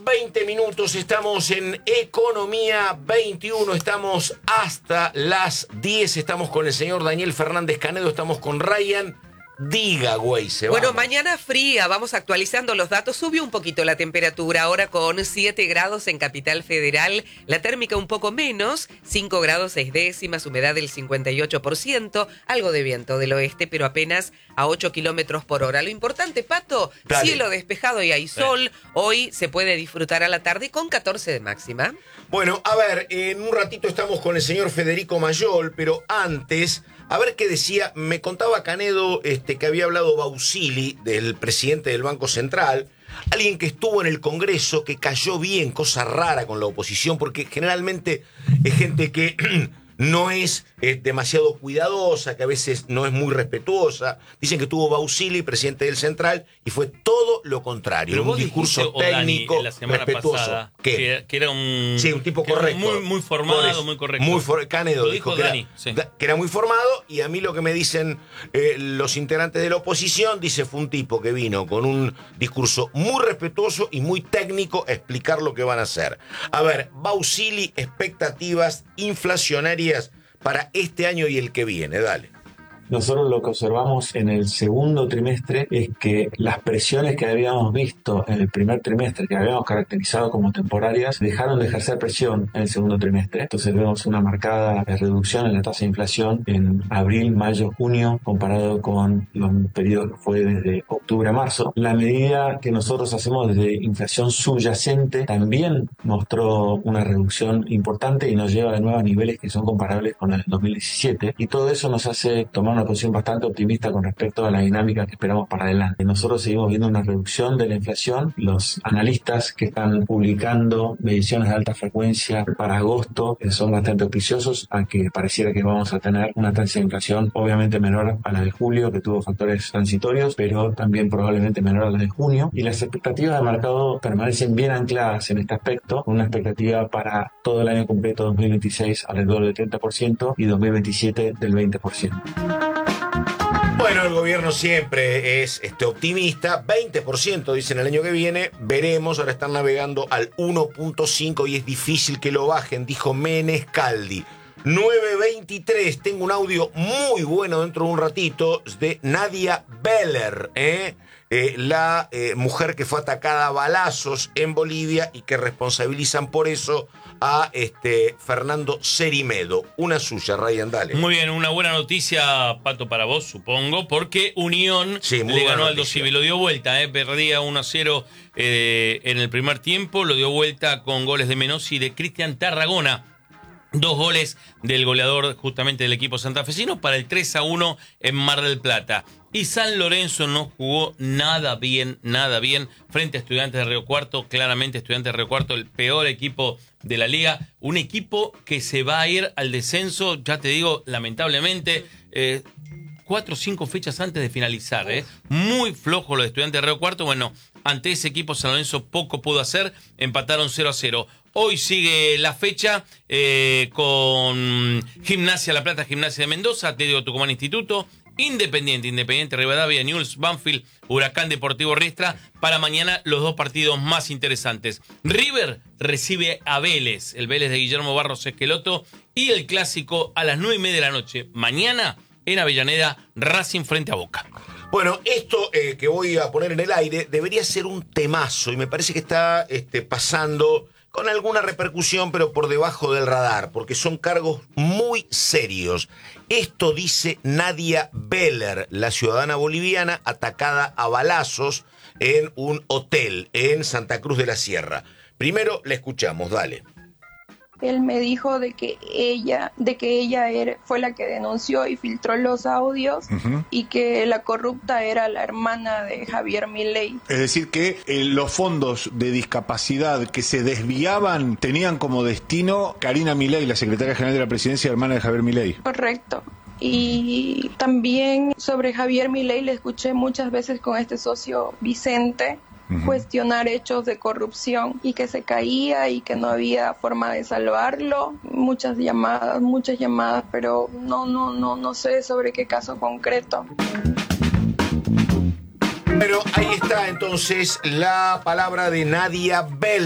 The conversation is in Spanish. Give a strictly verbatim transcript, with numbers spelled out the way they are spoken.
veinte minutos, estamos en Economía veintiuno, estamos hasta las diez, estamos con el señor Daniel Fernández Canedo, estamos con Ryan. Diga, güey, se va. Bueno, mañana fría, vamos actualizando los datos. Subió un poquito la temperatura, ahora con siete grados en Capital Federal. La térmica un poco menos, cinco grados seis décimas, humedad del cincuenta y ocho por ciento, algo de viento del oeste, pero apenas a ocho kilómetros por hora. Lo importante, Pato, Dale. Cielo despejado y hay sol. Hoy se puede disfrutar a la tarde con catorce de máxima. Bueno, a ver, en un ratito estamos con el señor Federico Mayol, pero antes... A ver qué decía, me contaba Canedo este, que había hablado Bausili, del presidente del Banco Central, alguien que estuvo en el Congreso, que cayó bien, cosa rara con la oposición, porque generalmente es gente que no es eh, demasiado cuidadosa, que a veces no es muy respetuosa. Dicen que estuvo Bausili, presidente del Central, y fue todo lo contrario. Pero un discurso técnico, Dani, la semana respetuoso. Pasada, ¿Qué? Que, que era un... Sí, un tipo correcto. Muy, muy formado, muy correcto. Muy for, Canedo lo dijo, dijo que, Dani, era, sí. que era muy formado, y a mí lo que me dicen eh, los integrantes de la oposición, dice, fue un tipo que vino con un discurso muy respetuoso y muy técnico a explicar lo que van a hacer. A ver, Bausili, expectativas inflacionarias para este año y el que viene, dale. Nosotros lo que observamos en el segundo trimestre es que las presiones que habíamos visto en el primer trimestre, que habíamos caracterizado como temporarias, dejaron de ejercer presión en el segundo trimestre. Entonces vemos una marcada reducción en la tasa de inflación en abril, mayo, junio, comparado con los periodos que fue desde octubre a marzo. La medida que nosotros hacemos desde inflación subyacente también mostró una reducción importante y nos lleva de nuevo a niveles que son comparables con el dos mil diecisiete. Y todo eso nos hace tomar una posición bastante optimista con respecto a la dinámica que esperamos para adelante. Nosotros seguimos viendo una reducción de la inflación. Los analistas que están publicando mediciones de alta frecuencia para agosto son bastante auspiciosos a que pareciera que vamos a tener una tasa de inflación obviamente menor a la de julio, que tuvo factores transitorios, pero también probablemente menor a la de junio. Y las expectativas de mercado permanecen bien ancladas en este aspecto, con una expectativa para todo el año completo dos mil veintiséis alrededor del treinta por ciento y dos mil veintisiete del veinte por ciento. Bueno, el gobierno siempre es este, optimista, veinte por ciento dicen el año que viene, veremos, ahora están navegando al uno punto cinco y es difícil que lo bajen, dijo Menescaldi. nueve veintitrés, tengo un audio muy bueno dentro de un ratito de Nadia Beller, ¿eh? Eh, la eh, mujer que fue atacada a balazos en Bolivia y que responsabilizan por eso a este Fernando Cerimedo. Una suya, Ryan, dale. Muy bien, una buena noticia, Pato, para vos, supongo, porque Unión sí, le ganó al Aldo Civi, lo dio vuelta, eh, perdía uno a cero eh, en el primer tiempo, lo dio vuelta con goles de Menossi y de Cristian Tarragona. Dos goles del goleador justamente del equipo santafesino para el tres a uno en Mar del Plata. Y San Lorenzo no jugó nada bien, nada bien frente a Estudiantes de Río Cuarto. Claramente Estudiantes de Río Cuarto, el peor equipo de la liga. Un equipo que se va a ir al descenso, ya te digo, lamentablemente, eh, cuatro o cinco fechas antes de finalizar. Eh. Muy flojo los Estudiantes de Río Cuarto. Bueno, ante ese equipo San Lorenzo poco pudo hacer. Empataron cero a cero. Hoy sigue la fecha eh, con Gimnasia La Plata, Gimnasia de Mendoza, Atlético Tucumán Instituto, Independiente, Independiente Rivadavia, Newell's Banfield, Huracán Deportivo Riestra. Para mañana los dos partidos más interesantes. River recibe a Vélez, el Vélez de Guillermo Barros Esqueloto, y el clásico a las nueve y media de la noche. Mañana en Avellaneda, Racing frente a Boca. Bueno, esto eh, que voy a poner en el aire debería ser un temazo y me parece que está este, pasando con alguna repercusión, pero por debajo del radar, porque son cargos muy serios. Esto dice Nadia Beller, la ciudadana boliviana atacada a balazos en un hotel en Santa Cruz de la Sierra. Primero la escuchamos, dale. Él me dijo de que ella, de que ella era, fue la que denunció y filtró los audios, uh-huh. y que la corrupta era la hermana de Javier Milei. Es decir que eh, los fondos de discapacidad que se desviaban tenían como destino Karina Milei, la secretaria general de la presidencia, hermana de Javier Milei. Correcto. Y también sobre Javier Milei le escuché muchas veces con este socio Vicente Uh-huh. cuestionar hechos de corrupción y que se caía y que no había forma de salvarlo. Muchas llamadas, muchas llamadas, pero no, no, no, no sé sobre qué caso concreto. Pero ahí está entonces la palabra de Nadia Beller.